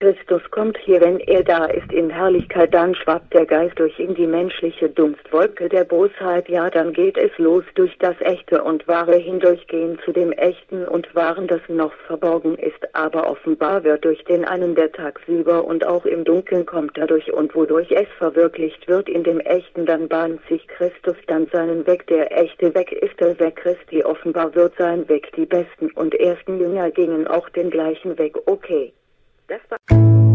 Christus kommt hier, wenn er da ist in Herrlichkeit, dann schwappt der Geist durch in die menschliche Dunstwolke der Bosheit, ja, dann geht es los durch das Echte und Wahre hindurchgehen zu dem Echten und Wahren, das noch verborgen ist, aber offenbar wird durch den einen, der tagsüber und auch im Dunkeln kommt dadurch und wodurch es verwirklicht wird in dem Echten, dann bahnt sich Christus dann seinen Weg, der Echte Weg ist der Weg Christi, offenbar wird sein Weg, die besten und ersten Jünger gingen auch den gleichen Weg, okay. Das war